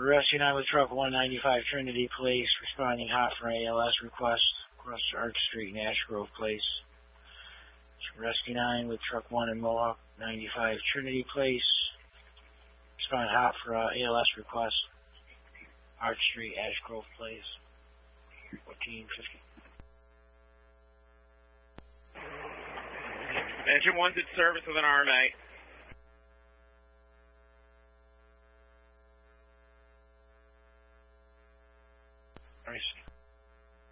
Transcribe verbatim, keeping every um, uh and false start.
Rescue nine with truck one ninety-five Trinity Place, responding hot for A L S request across Arch Street and Ash Grove Place. Rescue nine with truck one in Mohawk ninety-five Trinity Place, responding hot for uh, A L S request, Arch Street, Ash Grove Place, fourteen fifty. Engine one's in service with an R M A. Nice.